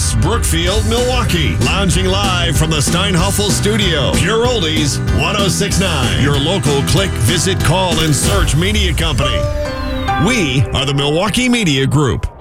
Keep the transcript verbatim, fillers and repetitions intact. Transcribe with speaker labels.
Speaker 1: West Brookfield, Milwaukee. Lounging live from the Steinhoffel studio. Pure Oldies, one oh six point nine. Your local click, visit, call, and search media company. We are the Milwaukee Media Group.